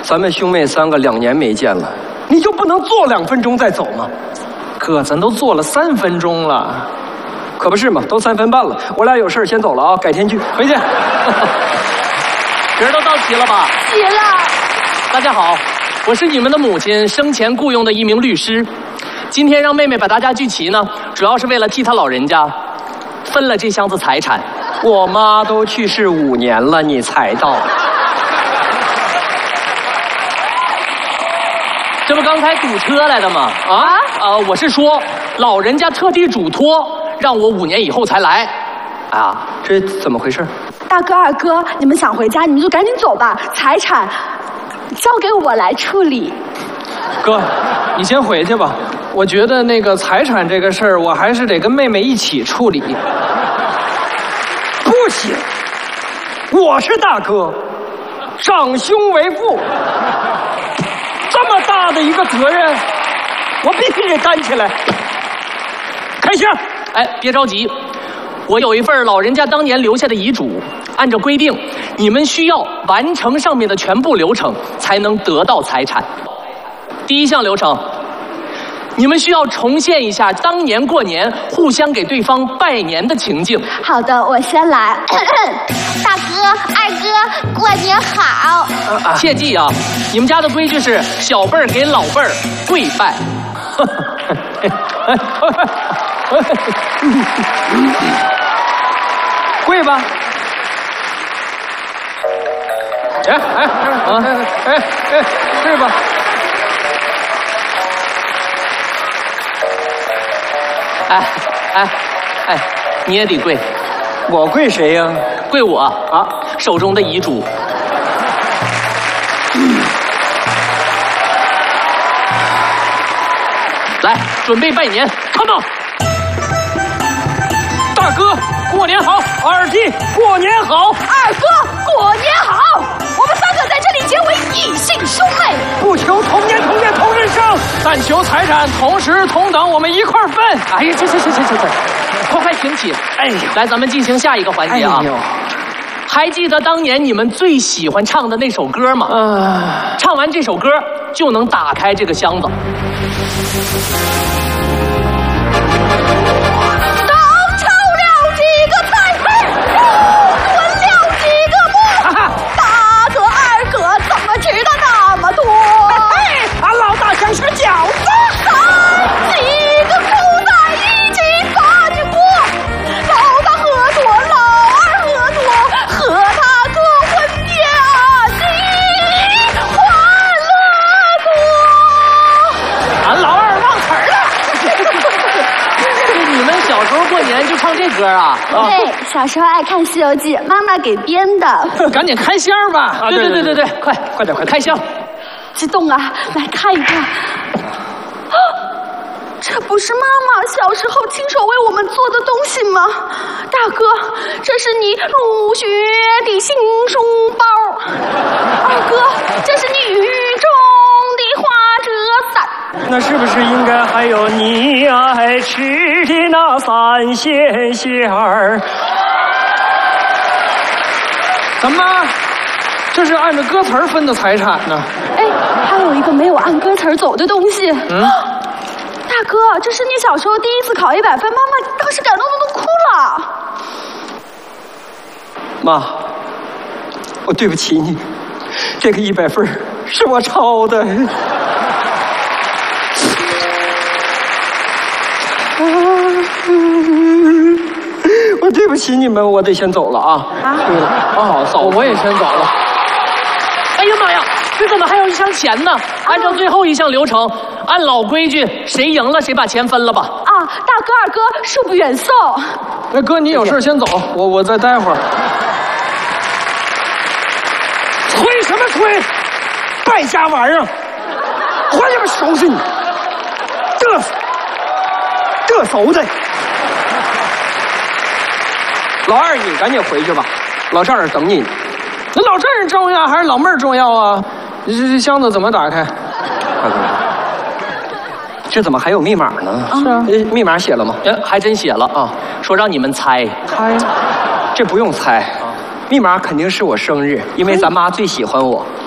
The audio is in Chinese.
咱们兄妹三个2年没见了，你就不能坐2分钟再走吗？ 哥，咱都坐了3分钟了。 可不是嘛，都3分半了。我俩有事先走了啊，改天聚，回去。 人都到齐了吧？ 齐了。 大家好，我是你们的母亲生前雇佣的一名律师。今天让妹妹把大家聚齐呢，主要是为了替她老人家分了这箱子财产。 我妈都去世5年了，你才到。 这不刚才堵车来的吗？我是说，老人家特地嘱托让我5年以后才来。啊， 这怎么回事？ 大哥二哥，你们想回家，你们就赶紧走吧，财产交给我来处理。 哥，你先回去吧。我觉得那个财产这个事儿，我还是得跟妹妹一起处理。 不行，我是大哥，长兄为父，这么大的一个责任，我必须得担起来。开箱。 哎，别着急，我有一份老人家当年留下的遗嘱，按照规定，你们需要完成上面的全部流程，才能得到财产。第一项流程，你们需要重现一下当年过年互相给对方拜年的情景。 好的，我先来。大哥、二哥，过年好！ 切记啊，你们家的规矩是小辈儿给老辈儿跪拜。 跪吧。跪吧。 哎，你也得跪。 我跪谁呀？ 跪我啊！手中的遗嘱。来，准备拜年 ，Come on！ 大哥，过年好！二弟，过年好！ 二哥，过年好！我们3个在这里结为异姓兄妹， 不求同年同月同日生， 但求财产同时同等，我们一块儿分。 哎呀，这，快请起！哎，来，咱们进行下一个环节啊。还记得当年你们最喜欢唱的那首歌吗？唱完这首歌就能打开这个箱子。 是饺子，3几个口在一起翻过，老大喝多，老二喝多，和他个混家喜欢乐多。 俺老二忘词儿了。你们小时候过年就唱这歌啊？ 对，小时候爱看《西游记》，妈妈给编的。 赶紧开箱吧！ 对，快点开箱。 激动啊！来看一看，这不是妈妈小时候亲手为我们做的东西吗？大哥，这是你入学的新书包。二哥，这是你雨中的花折伞。 那是不是应该还有你爱吃的那3鲜馅儿？ 怎么？这是按照歌词分的财产呢？ 哎，还有一个没有按歌词走的东西。大哥，这是你小时候第一次考100分，妈妈当时感动的都哭了。 妈，我对不起你，这个100分是我抄的。我对不起你们，我得先走了啊。对了，嫂， 我也先走了。 哎呀妈呀，这怎么还有一箱钱呢？按照最后一项流程，按老规矩，谁赢了谁把钱分了吧。 啊，大哥二哥，恕不远送。 那哥，你有事先走，我再待会儿。 催什么催？败家玩意儿！我他妈收拾你！这手的。老二，你赶紧回去吧，老丈人等你。 那老丈人重要还是老妹儿重要啊？这箱子怎么打开？ 大哥，这怎么还有密码呢？ 是啊， 密码写了吗？ 还真写了啊，说让你们猜。 这不用猜，密码肯定是我生日，因为咱妈最喜欢我。